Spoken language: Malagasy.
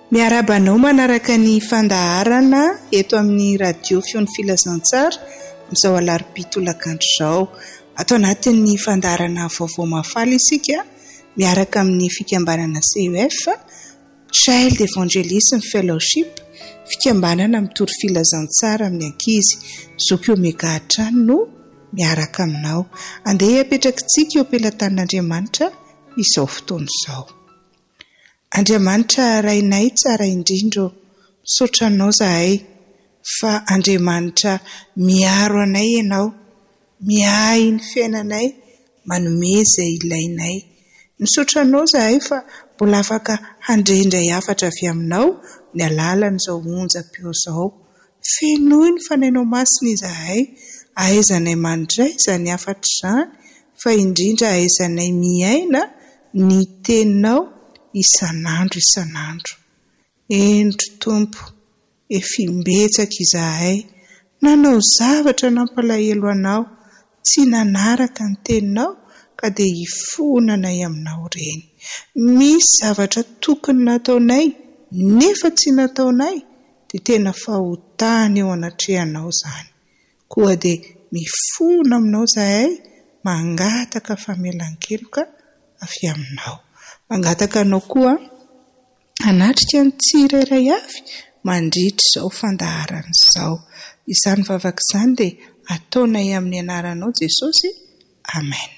Miarabanao manaraka ny fandaharana eto amin'ny radio Feon'ny Filazantsara amin'izao alarobia-tolakandro izao. Ato anatin'ny fandaharana vaovao mafaly isika miaraka amin'ny fikambanana CEF, Child Evangelism Fellowship, fikambanana mitoro filazantsara amin'ny ankizy. Zoky Omega Hatrany no miaraka aminao. Andeha apetrakintsika eo am-pelatan'Andriamanitra izao fotoana izao. Andriamanitra rainay tsara indrindra, misaotra anao zahay fa Andriamanitra miaro anay ianao, miahy ny fiainanay, manome izay ilainay. Misaotra anao zahay fa mbola afaka handrendray hafatra avy aminao ny alalan'izao onjam-peo izao. Fenoy ny fanainao masina izahay, ahaizanay mandray izany hafatra izany, fa indrindra ahaizanay miaina ny teninao isan'andro isan'andro. Endro Tompo, efimbetsaka izahay, nanao zavatra nampalahelo anao, tsy nanaraka ny teninao ka dia hifonanay aminao ireny. Misy zavatra tokony nataonay nefa tsy nataonay dia tena fahotana eo anatrehanao izany. Koa dia mifona aminao izahay, mangataka famelan-keloka avy aminao. Mangataka anao koa hanatrika ny tsirairay avy mandritra izao fandaharana izao. Izany vavaka izany dia ataonay amin'ny anaranao Jesosy. Amen.